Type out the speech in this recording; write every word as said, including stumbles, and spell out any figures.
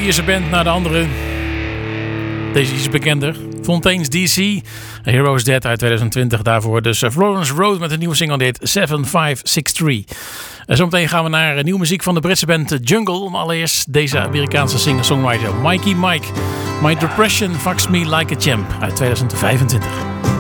Ierse band naar de andere. Deze is bekender. Fontaine's D C. A Hero's Dead uit twintig twintig. Daarvoor dus Florence Road met een nieuwe single. Die heet zeven vijf zes drie. En zometeen gaan we naar nieuwe muziek van de Britse band Jungle. Maar allereerst deze Amerikaanse singer-songwriter Mikey Mike. My Depression Fucks Me Like a Champ uit twintig vijfentwintig.